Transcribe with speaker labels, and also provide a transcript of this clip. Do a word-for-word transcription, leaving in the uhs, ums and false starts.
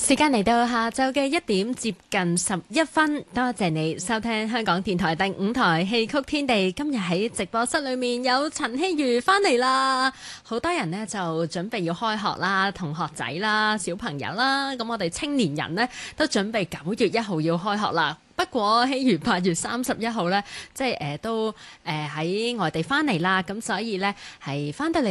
Speaker 1: 時間嚟到下晝嘅一點接近十一分，多謝你收聽香港電台第五台戲曲天地。今日喺直播室裏面有陳希瑜翻嚟啦，好多人呢就準備要開學啦，同學仔啦、小朋友啦，咁我哋青年人呢都準備九月一號要開學啦。不過希瑜八月三十一號呢，即係誒都誒喺外地翻嚟啦，咁所以呢係翻到嚟。